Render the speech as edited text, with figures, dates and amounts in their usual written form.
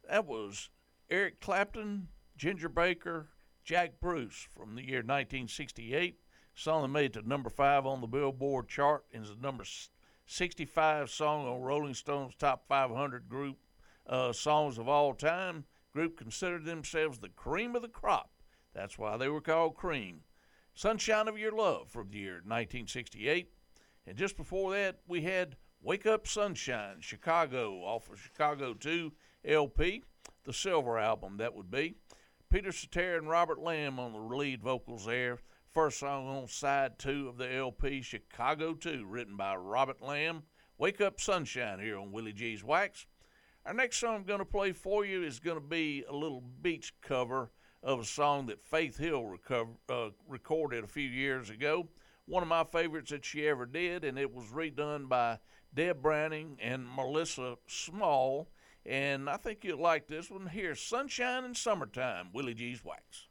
That was Eric Clapton, Ginger Baker, Jack Bruce from the year 1968. Song that made it to number 5 on the Billboard chart and is the number 65 song on Rolling Stone's top 500 group songs of all time. Group considered themselves the cream of the crop. That's why they were called Cream. Sunshine of Your Love from the year 1968. And just before that, we had Wake Up Sunshine, Chicago, off of Chicago 2 LP, the Silver album, that would be. Peter Cetera and Robert Lamb on the lead vocals there. First song on side 2 of the LP, Chicago 2, written by Robert Lamb. Wake Up Sunshine here on Willie G's Wax. Our next song I'm going to play for you is going to be a little beach cover of a song that Faith Hill recorded a few years ago. One of my favorites that she ever did, and it was redone by Deb Browning and Melissa Small. And I think you'll like this one. Here's Sunshine in Summertime, Willie G's Wax.